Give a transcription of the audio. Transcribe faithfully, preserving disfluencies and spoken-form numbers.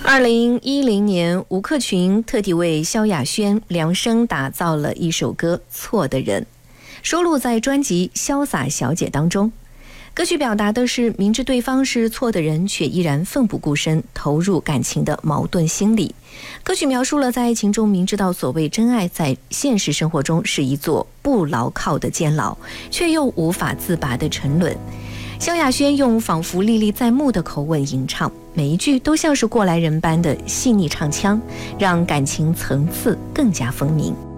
二零一零年，吴克群特地为萧亚轩量身打造了一首歌《错的人》，收录在专辑《潇洒小姐》当中。歌曲表达的是明知对方是错的人，却依然奋不顾身投入感情的矛盾心理。歌曲描述了在爱情中明知道所谓真爱在现实生活中是一座不牢靠的监牢，却又无法自拔的沉沦。萧亚轩用仿佛历历在目的口吻吟唱，每一句都像是过来人般的细腻唱腔，让感情层次更加分明。